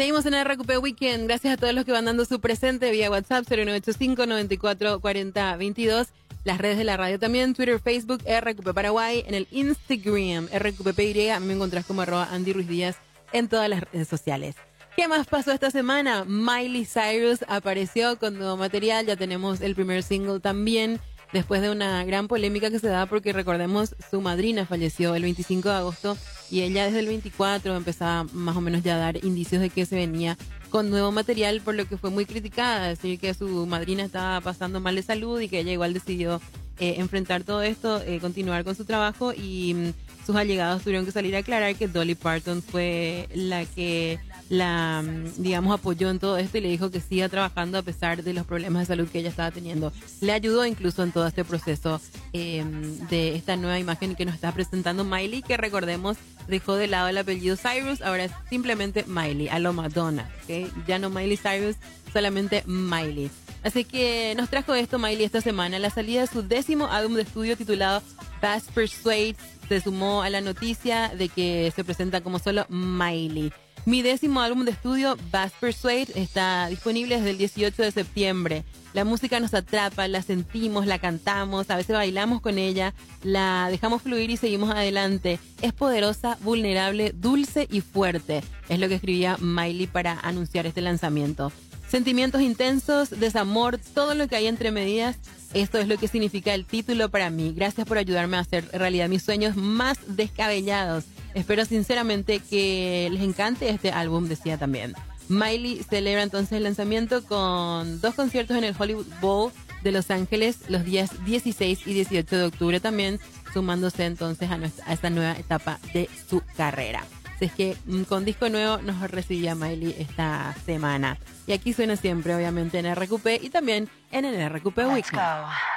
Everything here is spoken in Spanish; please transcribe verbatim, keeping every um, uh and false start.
Seguimos en el R Q P Weekend. Gracias a todos los que van dando su presente vía WhatsApp cero nueve ocho cinco, nueve cuatro cuatro cero, veintidós. Las redes de la radio también, Twitter, Facebook, R Q P Paraguay. En el Instagram, R Q P P Y. A mí me encontrás como arroba Andy Ruiz Díaz en todas las redes sociales. ¿Qué más pasó esta semana? Miley Cyrus apareció con nuevo material. Ya tenemos el primer single también. Después de una gran polémica que se da porque recordemos su madrina falleció el veinticinco de agosto y ella desde el veinticuatro empezaba más o menos ya a dar indicios de que se venía con nuevo material, por lo que fue muy criticada, decir que su madrina estaba pasando mal de salud y que ella igual decidió eh, enfrentar todo esto, eh, continuar con su trabajo y mm, sus allegados tuvieron que salir a aclarar que Dolly Parton fue la que la, digamos, apoyó en todo esto y le dijo que siga trabajando a pesar de los problemas de salud que ella estaba teniendo. Le ayudó incluso en todo este proceso eh, de esta nueva imagen que nos está presentando Miley, que recordemos dejó de lado el apellido Cyrus, ahora es simplemente Miley, a lo Madonna, ¿okay? Ya no Miley Cyrus, solamente Miley. Así que nos trajo esto Miley esta semana, la salida de su décimo álbum de estudio titulado Bad Persuade. Se sumó a la noticia de que se presenta como solo Miley. Mi décimo álbum de estudio, Bad Persuade, está disponible desde el dieciocho de septiembre. La música nos atrapa, la sentimos, la cantamos, a veces bailamos con ella, la dejamos fluir y seguimos adelante. Es poderosa, vulnerable, dulce y fuerte. Es lo que escribía Miley para anunciar este lanzamiento. Sentimientos intensos, desamor, todo lo que hay entre medias. Esto es lo que significa el título para mí. Gracias por ayudarme a hacer realidad mis sueños más descabellados. Espero sinceramente que les encante este álbum, decía también. Miley celebra entonces el lanzamiento con dos conciertos en el Hollywood Bowl de Los Ángeles los días dieciséis y dieciocho de octubre también, sumándose entonces a, nuestra, a esta nueva etapa de su carrera. Así es que con disco nuevo nos recibía Miley esta semana. Y aquí suena siempre, obviamente, en R Q P y también en el R Q P Weekend.